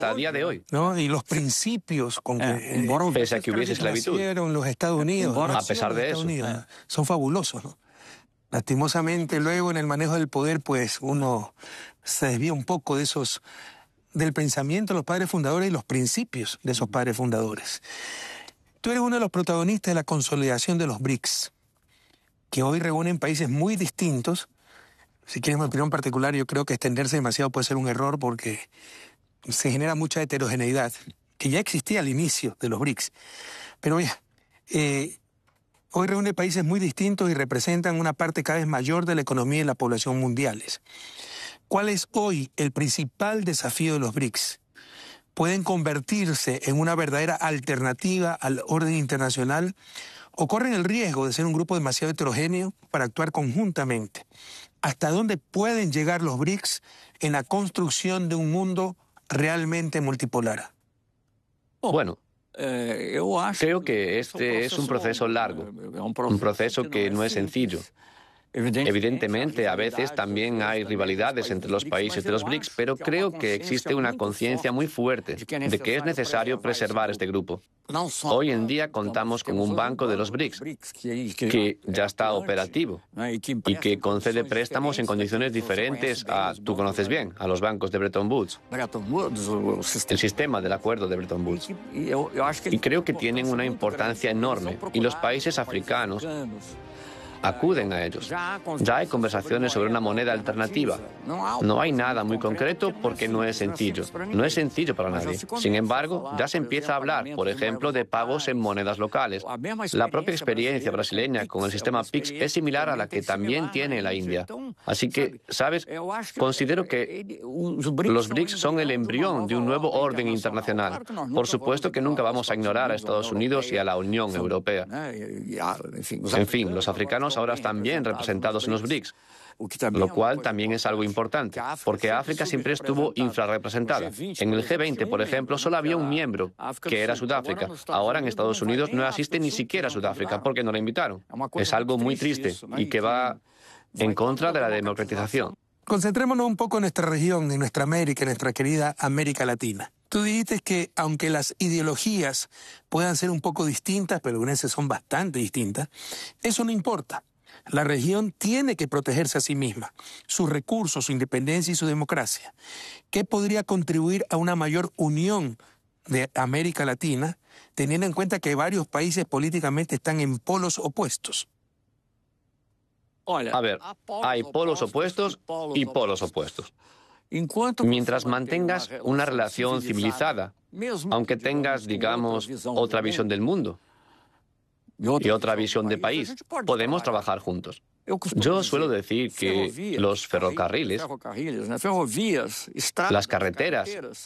a día de hoy. ¿no? Y los principios con que pese a que hubiese esclavitud. nacieron los Estados Unidos, A pesar de eso. ¿no? Son fabulosos, ¿no? Lastimosamente, luego en el manejo del poder, pues uno se desvía un poco de del pensamiento de los padres fundadores y los principios de esos padres fundadores. Tú eres uno de los protagonistas de la consolidación de los BRICS, que hoy reúnen países muy distintos. Si quieres mi opinión particular, yo creo que extenderse demasiado puede ser un error porque se genera mucha heterogeneidad, que ya existía al inicio de los BRICS. Pero ya, hoy reúne países muy distintos y representan una parte cada vez mayor de la economía y la población mundiales. ¿Cuál es hoy el principal desafío de los BRICS? ¿Pueden convertirse en una verdadera alternativa al orden internacional o corren el riesgo de ser un grupo demasiado heterogéneo para actuar conjuntamente? ¿Hasta dónde pueden llegar los BRICS en la construcción de un mundo realmente multipolar? Bueno, creo que este es un proceso largo, un proceso que no es sencillo. Evidentemente, a veces también hay rivalidades entre los países de los BRICS, pero creo que existe una conciencia muy fuerte de que es necesario preservar este grupo. Hoy en día contamos con un banco de los BRICS que ya está operativo y que concede préstamos en condiciones diferentes tú conoces bien, a los bancos de Bretton Woods, el sistema del acuerdo de Bretton Woods. Y creo que tienen una importancia enorme y los países africanos acuden a ellos. Ya hay conversaciones sobre una moneda alternativa. No hay nada muy concreto porque no es sencillo. No es sencillo para nadie. Sin embargo, ya se empieza a hablar, por ejemplo, de pagos en monedas locales. La propia experiencia brasileña con el sistema PIX es similar a la que también tiene la India. Así que, ¿sabes? Considero que los BRICS son el embrión de un nuevo orden internacional. Por supuesto que nunca vamos a ignorar a Estados Unidos y a la Unión Europea. En fin, los africanos ahora están bien representados en los BRICS, lo cual también es algo importante, porque África siempre estuvo infrarrepresentada. En el G20, por ejemplo, solo había un miembro, que era Sudáfrica. Ahora en Estados Unidos no asiste ni siquiera a Sudáfrica, porque no la invitaron. Es algo muy triste y que va en contra de la democratización. Concentrémonos un poco en nuestra región, en nuestra América, en nuestra querida América Latina. Tú dijiste que aunque las ideologías puedan ser un poco distintas, pero algunas son bastante distintas, eso no importa. La región tiene que protegerse a sí misma, sus recursos, su independencia y su democracia. ¿Qué podría contribuir a una mayor unión de América Latina, teniendo en cuenta que varios países políticamente están en polos opuestos? A ver, hay polos opuestos y polos opuestos. Mientras mantengas una relación civilizada, aunque tengas, digamos, otra visión del mundo y otra visión de país, podemos trabajar juntos. Yo suelo decir que los ferrocarriles, las carreteras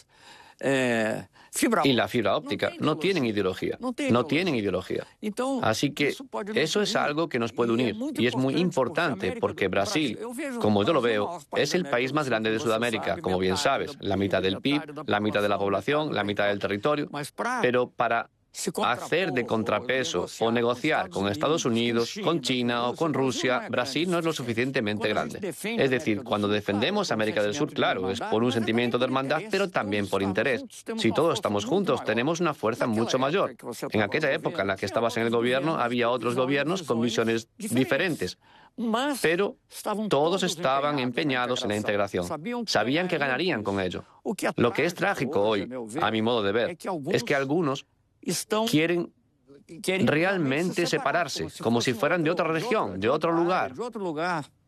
y la fibra óptica no tienen ideología. No tienen ideología. Así que eso es algo que nos puede unir y es muy importante porque Brasil, como yo lo veo, es el país más grande de Sudamérica, como bien sabes, la mitad del PIB, la mitad de la población, la mitad del territorio, pero para hacer de contrapeso o negociar con Estados Unidos, con China o con Rusia, Brasil no es lo suficientemente grande. Es decir, cuando defendemos América del Sur, claro, es por un sentimiento de hermandad, pero también por interés. Si todos estamos juntos, tenemos una fuerza mucho mayor. En aquella época en la que estabas en el gobierno, había otros gobiernos con visiones diferentes. Pero todos estaban empeñados en la integración. Sabían que ganarían con ello. Lo que es trágico hoy, a mi modo de ver, es que algunos quieren realmente separarse, como si fueran de otra región, de otro lugar.